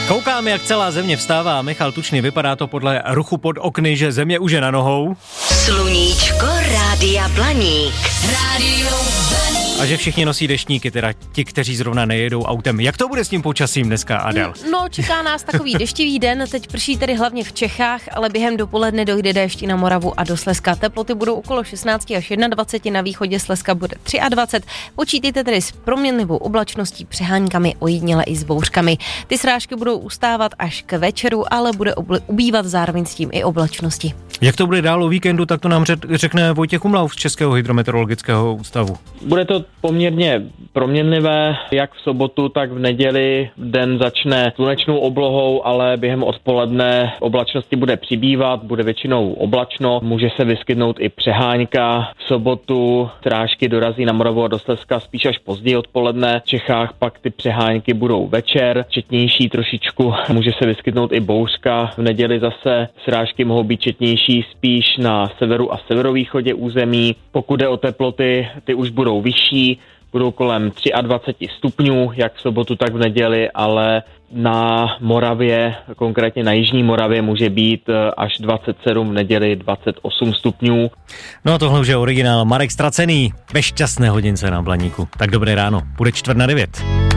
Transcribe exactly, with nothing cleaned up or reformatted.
Koukám, jak celá země vstává. Michal Tučný, vypadá to podle ruchu pod okny, že země už je na nohou. Sluníčko Rádia Blaník. Rádio Blaník. A že všichni nosí deštníky, teda ti, kteří zrovna nejedou autem. Jak to bude s tím počasím dneska, Adel? No, čeká nás takový deštivý den, teď prší tedy hlavně v Čechách, ale během dopoledne dojde déšť na Moravu a do Slezska. Teploty budou okolo šestnáct až dvacet jedna, na východě Slezska bude dvacet tři. Počítejte tedy s proměnlivou oblačností, přeháňkami, ojediněle i s bouřkami. Ty srážky budou ustávat až k večeru, ale bude ubývat zároveň s tím i oblačnosti. Jak to bude dál o víkendu, tak to nám řekne Vojtěch Umlauf z Českého hydrometeorologického ústavu. Bude to poměrně proměnlivé, jak v sobotu, tak v neděli. Den začne slunečnou oblohou, ale během odpoledne oblačnosti bude přibývat, bude většinou oblačno, může se vyskytnout i přeháňka. V sobotu srážky dorazí na Moravu a do Slezska spíš až později odpoledne. V Čechách pak ty přehánky budou večer, četnější trošičku, může se vyskytnout i bouřka. V neděli zase srážky mohou být četnější spíš na severu a severovýchodě území. Pokud jde o teploty, ty už budou vyšší, budou kolem dvacet tři stupňů, jak v sobotu, tak v neděli, ale na Moravě, konkrétně na jižní Moravě, může být až dvacet sedm, v neděli dvacet osm stupňů. No a tohle už je originál. Marek Stracený ve šťastné hodince na Blaníku. Tak dobré ráno, bude čtvrt na devět.